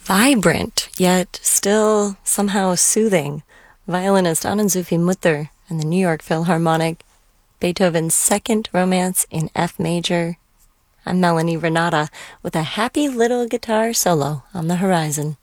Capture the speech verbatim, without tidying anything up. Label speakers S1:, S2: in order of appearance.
S1: Vibrant, yet still somehow soothing. Violinist Anand Zufi Mutter and the New York Philharmonic, Beethoven's Second Romance in F major. I'm Melanie Renata with a happy little guitar solo on the horizon.